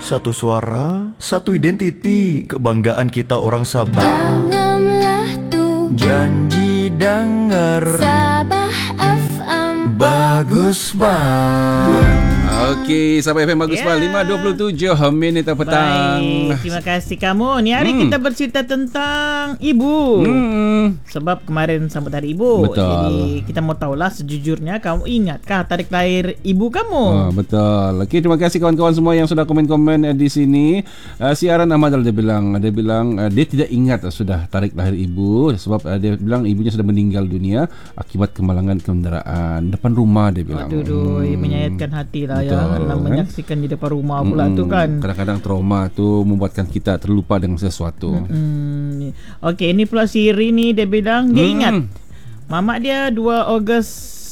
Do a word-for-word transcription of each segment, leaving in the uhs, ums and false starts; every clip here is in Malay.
Satu suara, satu identiti, kebanggaan kita orang Sabah. Tanamlah tu Janji dengar Sabah F M. Bagus Bang. Okey, Sabah F M Bagus Bang, lima dua puluh tujuh minit petang. Baik, terima kasih kamu. Ni hari hmm. kita bercerita tentang ibu. Hmm. Sebab kemarin sambut hari ibu. Betul. Jadi kita mau tahulah sejujurnya kamu ingatkah tarikh lahir ibu kamu? Oh, betul. Okey, terima kasih kawan-kawan semua yang sudah komen-komen uh, di sini. Uh, Siaran Ahmad dia bilang, dia bilang uh, dia tidak ingat uh, sudah tarikh lahir ibu sebab uh, dia bilang ibunya sudah meninggal dunia akibat kemalangan kenderaan depan rumah, dia bilang. Aduh, hmm. menyayatkan hati lah ya. Nak menyaksikan di depan rumah pula hmm, tu kan. Kadang-kadang trauma tu membuatkan kita terlupa dengan sesuatu. Hmm. Okey, ini pula si Ri ni dia bilang dia hmm. ingat mamak dia dua Ogos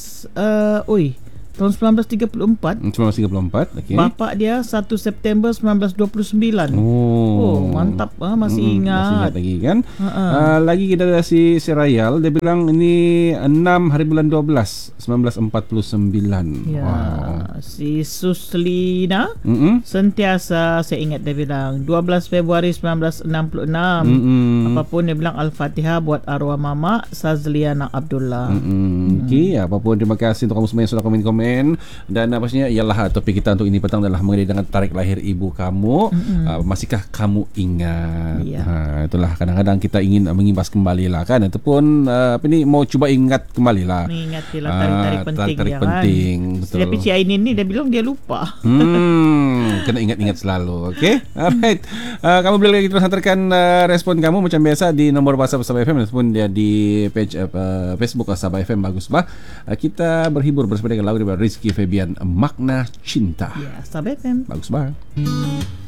uh, oi tahun sembilan belas tiga puluh empat. sembilan belas tiga puluh empat, okey. Bapak dia satu September sembilan belas dua puluh sembilan. Oh, oh mantap ah, masih hmm, ingat. Masih ingat lagi kan? Uh-uh. Uh, lagi kita ada si Serayal, dia bilang ini enam hari bulan dua belas sembilan belas empat puluh sembilan. Ya, wow. Si Suslina Mm-mm. sentiasa saya ingat dia bilang dua belas Februari sembilan belas enam puluh enam. Mm-mm. Apapun dia bilang Al-Fatihah buat arwah mama Sazliana Abdullah. Mm-mm. Okey, apapun terima kasih untuk kamu semua yang sudah komen-komen. Dan uh, pastinya ialah topik kita untuk ini petang adalah mengenai dengan tarikh lahir ibu kamu. Mm-hmm. uh, Masihkah kamu ingat? Yeah. uh, Itulah kadang-kadang kita ingin uh, mengimbas kembali lah kan, ataupun uh, apa ni, mau cuba ingat kembali lah, mengingatilah tarik-tarik uh, penting, tarik-tarik ya penting kan? betul. Tapi si Ainin ni dia bilang dia lupa. Hmm, kena ingat-ingat selalu. Okey, alright. Uh, kamu boleh lagi terus hantarkan uh, respon kamu macam biasa di nombor WhatsApp Sabah F M ataupun dia di page uh, Facebook Sabah F M Bagus Bah. Uh, kita berhibur bersama dengan lagu dari Rizky Febian, Makna Cinta. Ya, Sabah F M Bagus Bah.